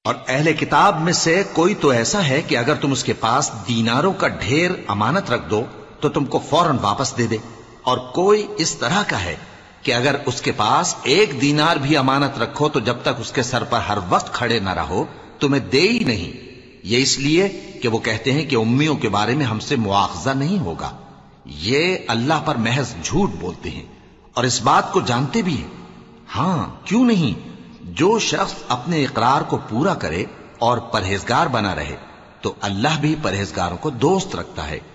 और अहले किताब में से कोई तो ऐसा है कि अगर तुम उसके पास दीनारों का ढेर अमानत रख दो तो तुमको फौरन वापस दे दे, और कोई इस तरह का है कि अगर उसके पास 1 दीनार भी अमानत रखो तो जब तक उसके सर पर हर वक्त खड़े न रहो तुम्हें दे ही नहीं। ये इसलिए कि वो कहते हैं कि उम्मियों के बारे में हमसे मुआवजा नहीं होगा। ये अल्लाह पर महज झूठ बोलते हैं और इस बात को जानते भी हैं। हाँ, क्यों नहीं, जो शख्स अपने इकरार को पूरा करे और परहेजगार बना रहे तो अल्लाह भी परहेजगारों को दोस्त रखता है।